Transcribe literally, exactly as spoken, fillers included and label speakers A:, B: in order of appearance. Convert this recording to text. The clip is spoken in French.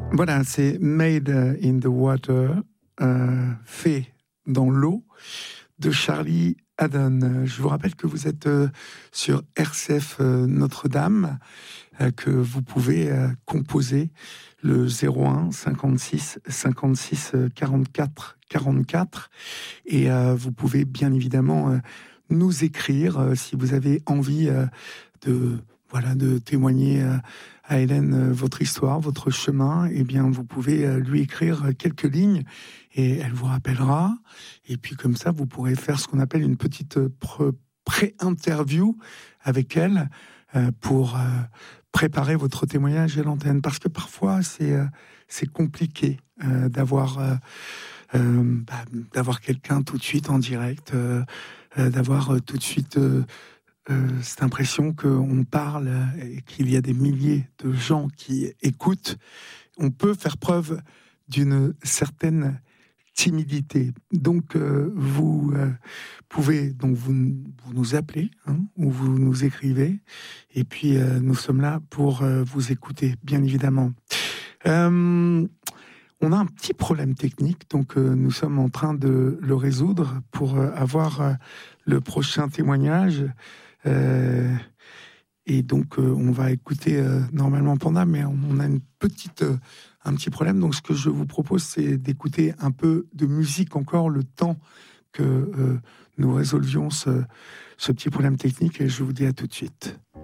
A: Voilà, c'est Made in the Water, euh, fait dans l'eau, de Charlie Haddon. Je vous rappelle que vous êtes euh, sur R C F euh, Notre-Dame, euh, que vous pouvez euh, composer le zéro un cinquante-six cinquante-six quarante-quatre quarante-quatre, et euh, vous pouvez bien évidemment euh, nous écrire euh, si vous avez envie euh, de voilà de témoigner euh, à Hélène euh, votre histoire, votre chemin. Eh bien, vous pouvez euh, lui écrire quelques lignes et elle vous rappellera. Et puis comme ça, vous pourrez faire ce qu'on appelle une petite pre- pré-interview avec elle euh, pour euh, préparer votre témoignage à l'antenne. Parce que parfois, c'est euh, c'est compliqué euh, d'avoir euh, euh, bah, d'avoir quelqu'un tout de suite en direct, euh, euh, d'avoir euh, tout de suite euh, euh, cette impression qu'on parle et qu'il y a des milliers de gens qui écoutent. On peut faire preuve d'une certaine timidité. Donc, euh, vous euh, pouvez donc vous, vous nous appeler hein, ou vous nous écrivez, et puis euh, nous sommes là pour euh, vous écouter, bien évidemment. Euh, on a un petit problème technique, donc euh, nous sommes en train de le résoudre pour euh, avoir euh, le prochain témoignage. Euh, et donc, euh, on va écouter euh, normalement Panda, mais on a une petite, euh, un petit problème. Donc, ce que je vous propose, c'est d'écouter un peu de musique encore, le temps que euh, nous résolvions ce, ce petit problème technique. Et je vous dis à tout de suite.